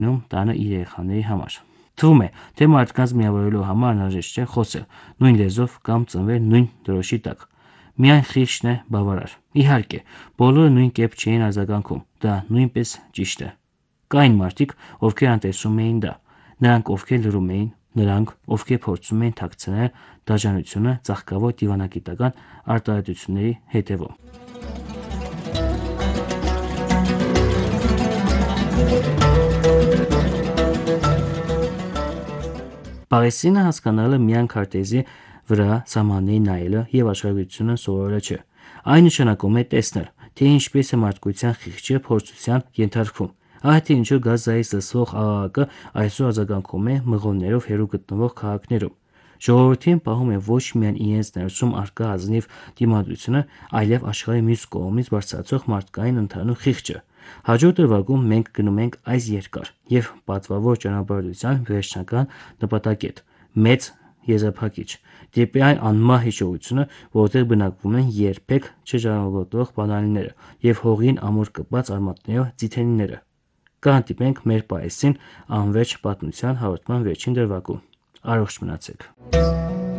տանը իր երեխաների համար։ Թվում է, թե մարդկանց միավորելու համար անհրաժեշտ չէ խոսել նույն լեզվով կամ ծնվել նույն դրոշի տակ։ Միայն խիղճն է բավարար։ Իհարկե, բոլորը նույն կերպ չէին արձագանքում, դա նույնպես ճիշտ է։ Կային մարդիկ, ովքեր անտեսում էին դա, նրանք, ովքեր լռում էին, նրանք, ովքեր փորձում էին թաքցնել դաժանությունը ծաղկավոր դիվանագիտական արտահայտությունների հետևում։ Պաղեստինը հասկանալը միայն քարտեզի վրա սահմանների նայելը եւ աշխարհագրությունը սովորելը չէ։ Այն նշանակում է տեսնել, թե ինչպես է մարդկության խիղճը փորձության ենթարկվում։ Այդ է ինչու Գազայից լսվող աղաղակը այսօր արձագանքում է մղոններով հեռու գտնվող քաղաքներում։ Ժողովրդին պահում է ոչ միայն իրենց ներսում առկա ազնիվ դիմադրությունը, այլև աշխարհի մյուս կողմից բարձրացող մարդկային ընդհանուր խիղճը։ Հաջորդ դրվագում մենք գնում ենք այս երկար եւ պատվավոր ճանապարհորդության վերջնական նպատակետ՝ մեծ եզրափակիչ, դեպի այն անմահ հիշողությունը, որտեղ բնակվում են երբեք չճանաչվող բանալիները եւ հողին ամուր կպած արմատներով ձիթենիները։ Կհանդիպենք մեր Պաղեստին անվերջ պատմության հաղորդման վերջին դրվագում։ Առողջ մնացեք։